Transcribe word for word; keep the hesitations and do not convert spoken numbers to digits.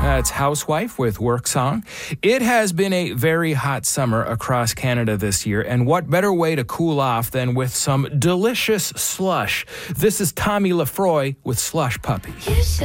That's Housewife with Work Song. It has been a very hot summer across Canada this year, and what better way to cool off than with some delicious slush? This is Tommy Lefroy with Slush Puppy.